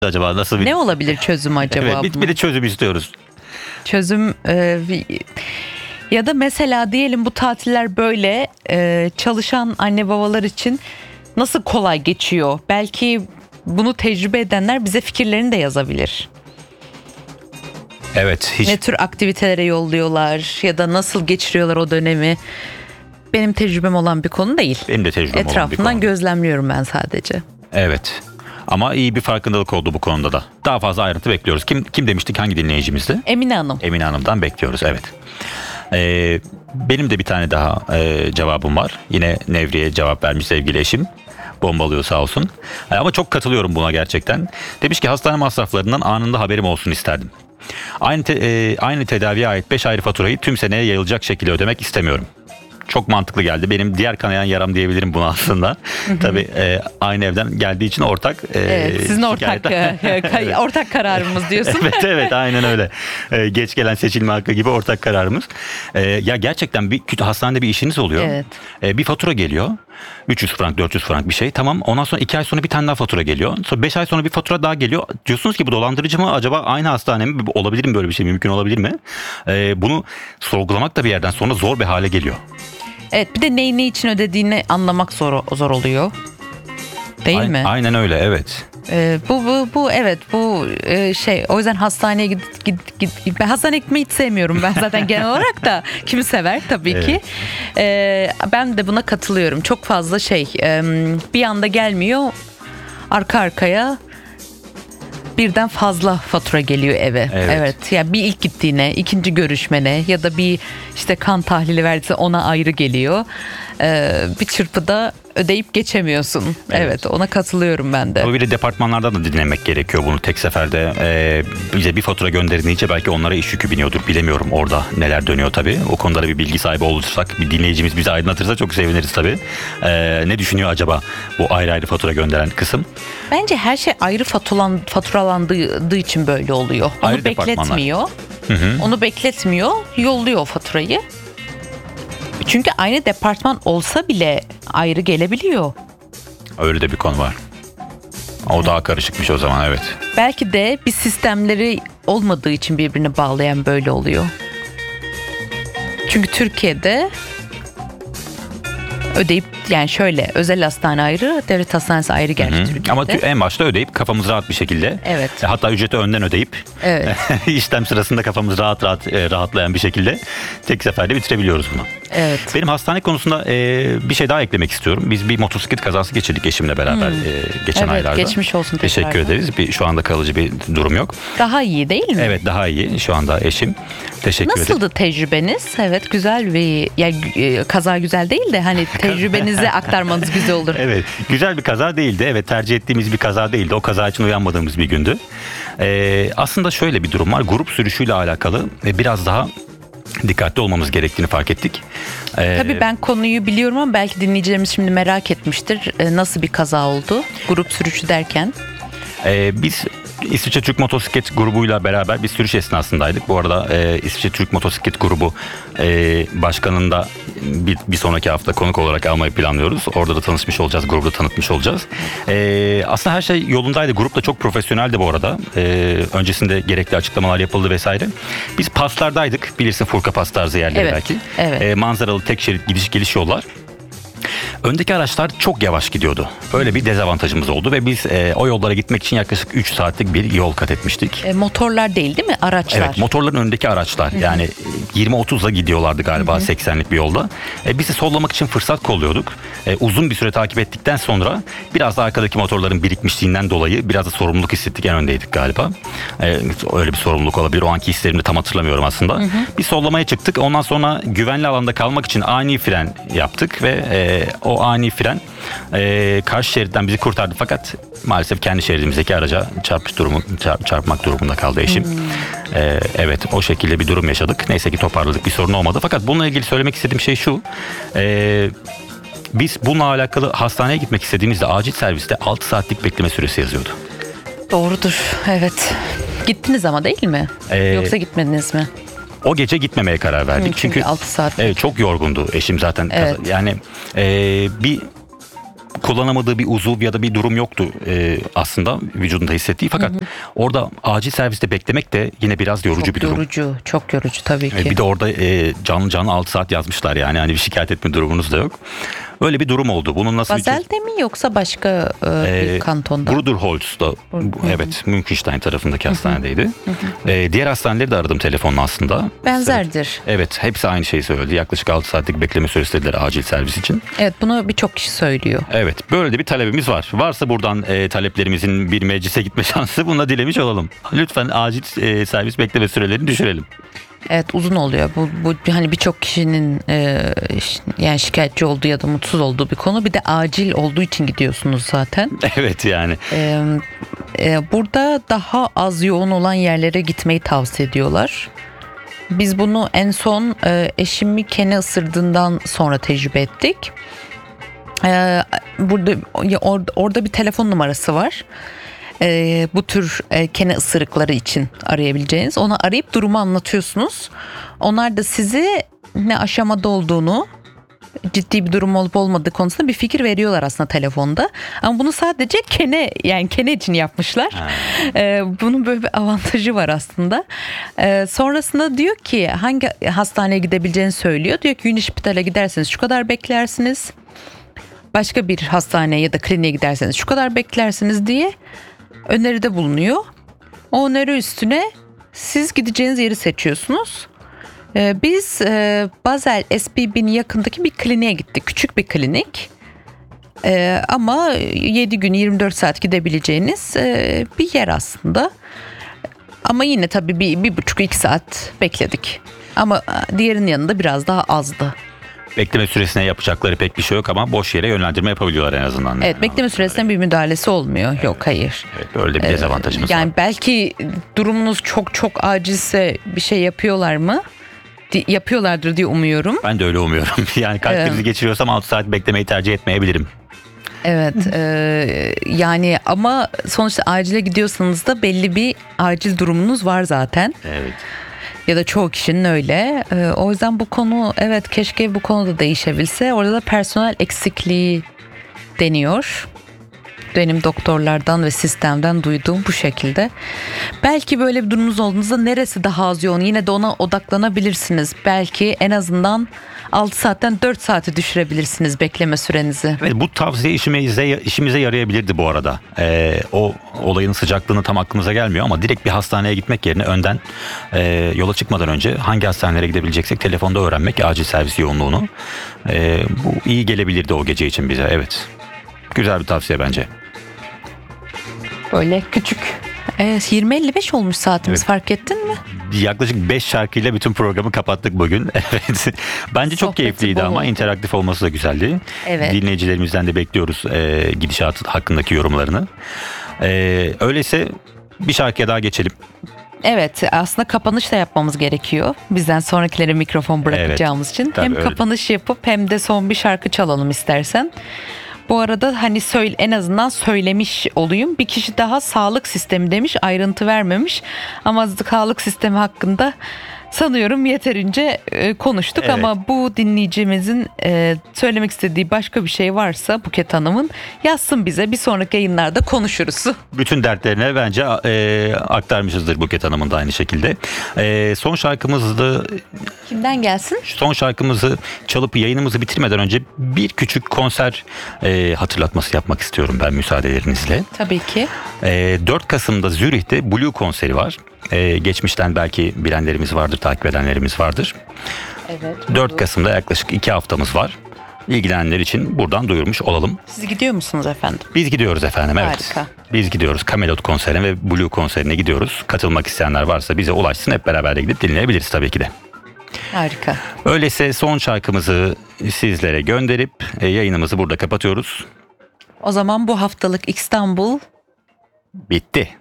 acaba nasıl bir... Ne olabilir çözüm acaba? Evet, bir de çözüm istiyoruz. Çözüm ya da mesela diyelim bu tatiller böyle çalışan anne babalar için nasıl kolay geçiyor? Belki bunu tecrübe edenler bize fikirlerini de yazabilir. Evet. Ne tür aktivitelere yolluyorlar ya da nasıl geçiriyorlar o dönemi? Benim tecrübem olan bir konu değil. Benim de tecrübem olan bir konu. Etrafından gözlemliyorum ben sadece. Evet. Ama iyi bir farkındalık oldu bu konuda da. Daha fazla ayrıntı bekliyoruz. Kim demiştik, hangi dinleyicimizdi? Emine Hanım. Emine Hanım'dan bekliyoruz, evet. Benim de bir tane daha cevabım var. Yine Nevri'ye cevap vermiş sevgili eşim. Bombalıyor sağ olsun. Ama çok katılıyorum buna gerçekten. Demiş ki hastane masraflarından anında haberim olsun isterdim. Aynı tedaviye ait 5 ayrı faturayı tüm seneye yayılacak şekilde ödemek istemiyorum. Çok mantıklı geldi. Benim diğer kanayan yaram diyebilirim buna aslında. Tabii aynı evden geldiği için ortak. Evet, sizin ortak kararımız diyorsun. Evet, aynen öyle. Geç gelen seçilme hakkı gibi ortak kararımız. Ya gerçekten bir hastanede bir işiniz oluyor. Evet. Bir fatura geliyor. 300 frank, 400 frank bir şey. Tamam. Ondan sonra 2 ay sonra bir tane daha fatura geliyor. Sonra 5 ay sonra bir fatura daha geliyor. Diyorsunuz ki bu dolandırıcı mı? Acaba aynı hastane mi? Olabilir mi böyle bir şey? Mümkün olabilir mi? Bunu sorgulamak da bir yerden sonra zor bir hale geliyor. Evet, bir de ne için ödediğini anlamak zor oluyor. Değil mi? Aynen öyle, evet. Bu şey, o yüzden hastaneye ben hastaneye gitmeyi hiç sevmiyorum ben zaten genel olarak da kimi sever tabii ki. Ben de buna katılıyorum. Çok fazla bir anda gelmiyor, arka arkaya birden fazla fatura geliyor eve. Evet. Yani bir ilk gittiğine, ikinci görüşmene ya da bir işte kan tahlili verdiyse ona ayrı geliyor. Bir çırpıda ödeyip geçemiyorsun. Evet, ona katılıyorum ben de. Tabii bir de departmanlardan da dinlemek gerekiyor bunu tek seferde. Bize bir fatura gönderilince belki onlara iş yükü biniyordur. Bilemiyorum orada neler dönüyor tabii. O konuda da bir bilgi sahibi olursak, bir dinleyicimiz bizi aydınlatırsa çok seviniriz tabii. Ne düşünüyor acaba bu ayrı ayrı fatura gönderen kısım? Bence her şey ayrı faturalandığı için böyle oluyor. Onu Ayrı bekletmiyor. Onu bekletmiyor, yolluyor o faturayı. Çünkü aynı departman olsa bile ayrı gelebiliyor. Öyle de bir konu var. O daha karışıkmış o zaman, evet. Belki de bir sistemleri olmadığı için birbirini bağlayan böyle oluyor. Çünkü Türkiye'de ödeyip, yani şöyle, özel hastane ayrı, devlet hastanesi ayrı gerçi Türkiye'de. Ama en başta ödeyip kafamız rahat bir şekilde. Evet. Hatta ücreti önden ödeyip işlem sırasında kafamız rahatlayan bir şekilde tek seferde bitirebiliyoruz bunu. Evet. Benim hastane konusunda bir şey daha eklemek istiyorum. Biz bir motosiklet kazası geçirdik eşimle beraber geçen aylarda. Geçmiş olsun. Teşekkür ederiz. Şu anda kalıcı bir durum yok. Daha iyi değil mi? Evet, daha iyi. Şu anda eşim. Teşekkür ederim. Nasıldı tecrübeniz? Evet, güzel bir, kaza güzel değil de hani tecrübenizi aktarmanız güzel olur. Evet, güzel bir kaza değildi. Evet, tercih ettiğimiz bir kaza değildi. O kaza için uyanmadığımız bir gündü. Aslında şöyle bir durum var. Grup sürüşüyle alakalı biraz daha dikkatli olmamız gerektiğini fark ettik. Tabii ben konuyu biliyorum ama belki dinleyicilerimiz şimdi merak etmiştir. Nasıl bir kaza oldu? Grup sürüşü derken? Biz İsviçre Türk Motosiklet grubuyla beraber bir sürüş esnasındaydık. Bu arada İsviçre Türk Motosiklet grubu başkanını da bir sonraki hafta konuk olarak almayı planlıyoruz. Orada da tanışmış olacağız, grubu da tanıtmış olacağız. Aslında her şey yolundaydı. Grup da çok profesyoneldi bu arada. Öncesinde gerekli açıklamalar yapıldı vesaire. Biz paslardaydık. Bilirsin, Furka Pas tarzı yerleri belki. Evet. Manzaralı tek şerit gidiş geliş yollar. Öndeki araçlar çok yavaş gidiyordu. Öyle bir dezavantajımız oldu ve biz o yollara gitmek için yaklaşık 3 saatlik bir yol kat etmiştik. Motorlar değil mi? Araçlar. Evet, motorların önündeki araçlar. Yani 20-30'la gidiyorlardı galiba 80'lik bir yolda. Biz de sollamak için fırsat kolluyorduk. Uzun bir süre takip ettikten sonra biraz da arkadaki motorların birikmişliğinden dolayı biraz da sorumluluk hissettik, en öndeydik galiba. Öyle bir sorumluluk olabilir. O anki hislerimi tam hatırlamıyorum aslında. Bir sollamaya çıktık. Ondan sonra güvenli alanda kalmak için ani fren yaptık ve o ani fren karşı şeritten bizi kurtardı, fakat maalesef kendi şeridimizdeki araca çarpmak durumunda kaldı eşim. Evet, o şekilde bir durum yaşadık. Neyse ki toparladık, bir sorun olmadı. Fakat bununla ilgili söylemek istediğim şey şu: biz bununla alakalı hastaneye gitmek istediğimizde acil serviste 6 saatlik bekleme süresi yazıyordu. Doğrudur, evet. Gittiniz ama değil mi? Yoksa gitmediniz mi? O gece gitmemeye karar verdik. Çünkü 6 saat. Evet, çok yorgundu eşim zaten. Evet. Yani bir kullanamadığı bir uzuv ya da bir durum yoktu aslında vücudunda hissettiği. Fakat orada acil serviste beklemek de yine biraz yorucu bir durum. Çok yorucu tabii ki. Bir de orada canlı 6 saat yazmışlar yani. Hani bir şikayet etme durumunuz da yok. Öyle bir durum oldu. Bunun nasıl Basel'de mi yoksa başka bir kantonda? Bruderholz'da. Evet, Münchenstein tarafındaki hastanedeydi. Diğer hastaneleri de aradım telefonla aslında. Benzerdir. Evet, hepsi aynı şeyi söyledi. Yaklaşık 6 saatlik bekleme süresi dediler acil servis için. Evet, bunu birçok kişi söylüyor. Evet, böyle de bir talebimiz var. Varsa buradan taleplerimizin bir meclise gitme şansı, bunu da dilemiş olalım. Lütfen acil servis bekleme sürelerini düşürelim. Evet, uzun oluyor. Bu hani birçok kişinin yani şikayetçi olduğu ya da mutsuz olduğu bir konu. Bir de acil olduğu için gidiyorsunuz zaten. Evet yani. Burada daha az yoğun olan yerlere gitmeyi tavsiye ediyorlar. Biz bunu en son eşimi kene ısırdığından sonra tecrübe ettik. Orada bir telefon numarası var. Bu tür kene ısırıkları için arayabileceğiniz. Ona arayıp durumu anlatıyorsunuz. Onlar da size ne aşamada olduğunu, ciddi bir durum olup olmadığı konusunda bir fikir veriyorlar aslında telefonda. Ama bunu sadece kene için yapmışlar. Bunun böyle bir avantajı var aslında. Sonrasında diyor ki hangi hastaneye gidebileceğini söylüyor. Diyor ki Unispital'e giderseniz şu kadar beklersiniz. Başka bir hastaneye ya da kliniğe giderseniz şu kadar beklersiniz diye öneride bulunuyor. O öneri üstüne siz gideceğiniz yeri seçiyorsunuz. Biz Basel SBB'nin yakındaki bir kliniğe gittik. Küçük bir klinik. Ama 7 gün 24 saat gidebileceğiniz bir yer aslında. Ama yine tabii bir buçuk 2 saat bekledik. Ama diğerinin yanında biraz daha azdı. Bekleme süresine yapacakları pek bir şey yok ama boş yere yönlendirme yapabiliyorlar en azından. Evet, bekleme süresine bir müdahalesi olmuyor. Evet. Yok, hayır. Evet, böyle bir dezavantajımız var. Yani belki durumunuz çok acilse bir şey yapıyorlar mı? Yapıyorlardır diye umuyorum. Ben de öyle umuyorum. Yani kalp krizi geçiriyorsam 6 saat beklemeyi tercih etmeyebilirim. Evet, yani ama sonuçta acile gidiyorsanız da belli bir acil durumunuz var zaten. Evet. Ya da çoğu kişinin öyle. O yüzden bu konu, evet, keşke bu konuda değişebilse. Orada da personel eksikliği deniyor. Benim doktorlardan ve sistemden duyduğum bu şekilde. Belki böyle bir durumunuz olduğunuzda neresi daha az yoğun, yine de ona odaklanabilirsiniz. Belki en azından 6 saatten 4 saate düşürebilirsiniz bekleme sürenizi. Evet, bu tavsiye işimize yarayabilirdi bu arada. O olayın sıcaklığını tam aklımıza gelmiyor ama direkt bir hastaneye gitmek yerine önden yola çıkmadan önce hangi hastanelere gidebileceksek telefonda öğrenmek acil servis yoğunluğunu. Bu iyi gelebilirdi o gece için bize. Evet. Güzel bir tavsiye bence. Böyle küçük. 20.55 olmuş saatimiz, evet. Fark ettin mi? Yaklaşık 5 şarkıyla bütün programı kapattık bugün. Evet. Bence çok keyifliydi ama interaktif olması da güzeldi. Evet. Dinleyicilerimizden de bekliyoruz gidişat hakkındaki yorumlarını. Öyleyse bir şarkıya daha geçelim. Evet, aslında kapanış da yapmamız gerekiyor. Bizden sonrakilere mikrofon bırakacağımız için. Hem öyle. Kapanış yapıp hem de son bir şarkı çalalım istersen. Bu arada hani en azından söylemiş olayım. Bir kişi daha sağlık sistemi demiş, ayrıntı vermemiş. Ama sağlık sistemi hakkında sanıyorum yeterince konuştuk. Evet. Ama bu dinleyicimizin söylemek istediği başka bir şey varsa Buket Hanım'ın, yazsın bize, bir sonraki yayınlarda konuşuruz. Bütün dertlerine bence aktarmışızdır Buket Hanım'ın da aynı şekilde. Son şarkımızda kimden gelsin? Son şarkımızı çalıp yayınımızı bitirmeden önce bir küçük konser hatırlatması yapmak istiyorum ben, müsaadelerinizle. Tabii ki. 4 Kasım'da Zürih'te Blue konseri var. Geçmişten belki bilenlerimiz vardır, takip edenlerimiz vardır. Evet. 4 Kasım'da yaklaşık 2 haftamız var. İlgilenenler için buradan duyurmuş olalım. Siz gidiyor musunuz efendim? Biz gidiyoruz efendim, evet. Harika. Biz gidiyoruz. Camelot konserine ve Blue konserine gidiyoruz. Katılmak isteyenler varsa bize ulaşsın, hep beraber de gidip dinleyebiliriz tabii ki de. Harika. Öyleyse son şarkımızı sizlere gönderip yayınımızı burada kapatıyoruz. O zaman bu haftalık İstanbul bitti.